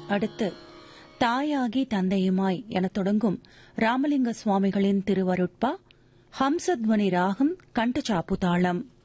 அடுத்து தாயாகி தந்தையுமாய் எனத் தொடங்கும் ராமலிங்க சுவாமிகளின் திருவருட்பா ஹம்சத்வனி ராகம் கண்டச்சாப்பு தாளம்.